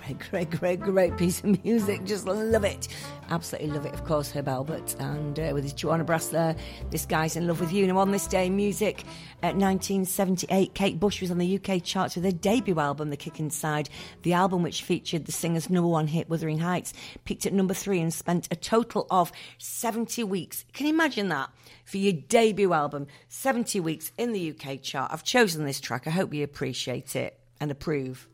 great piece of music. Just love it. Absolutely love it. Of course, Herb Alpert and with his Joanna Brass there, This Guy's in Love with You. Now, on this day in music, at 1978, Kate Bush was on the UK charts with her debut album, The Kick Inside. The album, which featured the singer's number one hit, Wuthering Heights, peaked at number 3 and spent a total of 70 weeks. Can you imagine that? For your debut album, 70 weeks in the UK chart. I've chosen this track. I hope you appreciate it and approve.